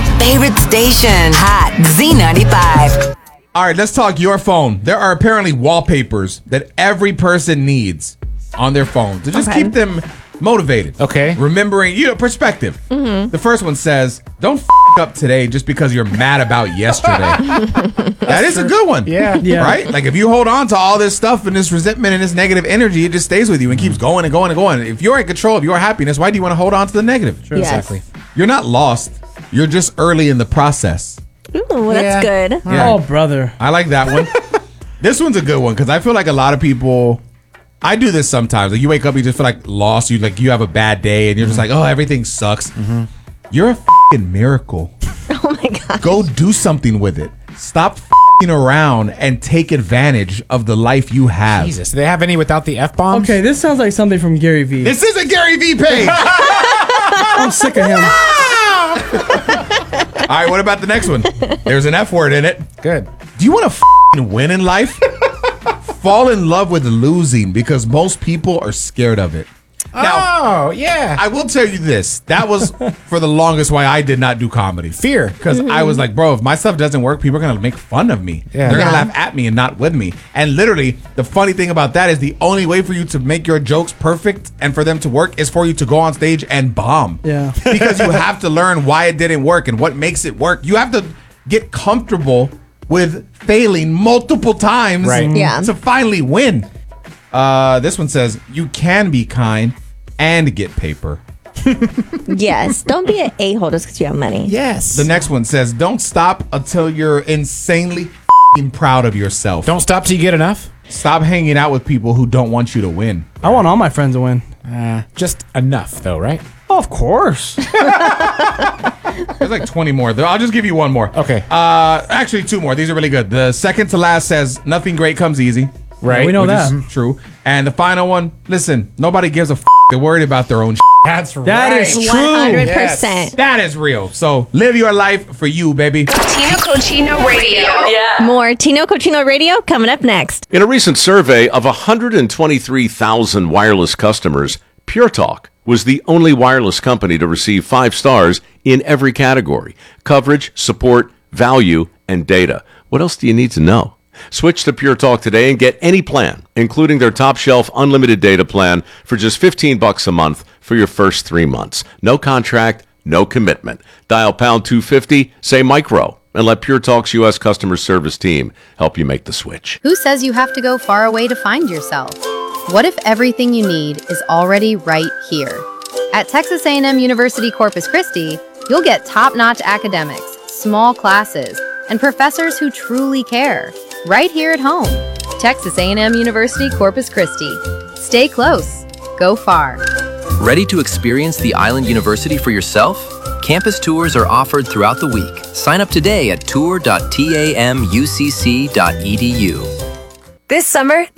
your favorite station. Hot Z95. All right, let's talk your phone. There are apparently wallpapers that every person needs on their phone to just keep them motivated. Okay. Remembering, perspective. The first one says, don't up today just because you're mad about yesterday. That is a good one. Yeah. Right? Like if you hold on to all this stuff and this resentment and this negative energy, it just stays with you and keeps going and going and going. If you're in control of your happiness, why do you want to hold on to the negative? True, exactly. You're not lost. You're just early in the process. Ooh, that's good. Yeah. Oh, brother. I like that one. This one's a good one because I feel like a lot of people, I do this sometimes. Like you wake up, you just feel like lost. You have a bad day and you're just like, oh, everything sucks. You're a fucking miracle. Oh my God. Go do something with it. Stop around and take advantage of the life you have. Jesus, do they have any without the F-bombs? Okay, this sounds like something from Gary Vee. This is a Gary Vee page. I'm sick of him. All right, what about the next one? There's an F word in it. Good. Do you want to win in life? Fall in love with losing because most people are scared of it. Now, yeah. I will tell you this. That was for the longest why I did not do comedy. Fear. Because I was like, bro, if my stuff doesn't work, people are going to make fun of me. Yeah. They're going to laugh at me and not with me. And literally, the funny thing about that is the only way for you to make your jokes perfect and for them to work is for you to go on stage and bomb. Yeah. Because you have to learn why it didn't work and what makes it work. You have to get comfortable with failing multiple times to finally win. This one says, you can be kind and get paper. Yes. Don't be an a-hole just because you have money. Yes. The next one says, don't stop until you're insanely proud of yourself. Don't stop till you get enough. Stop hanging out with people who don't want you to win. I want all my friends to win. Just enough, though, right? Oh, of course. There's like 20 more. I'll just give you one more. Okay. Actually, two more. These are really good. The second to last says, nothing great comes easy. Right. We know which that. is true. And the final one, listen, nobody gives a They're worried about their own That's right. That is true. 100%. Yes. That is real. So live your life for you, baby. Tino Cochino Radio. More Tino Cochino Radio coming up next. In a recent survey of 123,000 wireless customers, Pure Talk was the only wireless company to receive 5 stars in every category: coverage, support, value, and data. What else do you need to know? Switch to Pure Talk today and get any plan, including their top shelf unlimited data plan for just $15 a month for your first 3 months. No contract, no commitment. Dial pound 250, say micro, and let Pure Talk's U.S. customer service team help you make the switch. Who says you have to go far away to find yourself? What if everything you need is already right here? At Texas A&M University Corpus Christi, you'll get top-notch academics, small classes, and professors who truly care. Right here at home. Texas A&M University Corpus Christi. Stay close. Go far. Ready to experience the Island University for yourself? Campus tours are offered throughout the week. Sign up today at tour.tamucc.edu. This summer,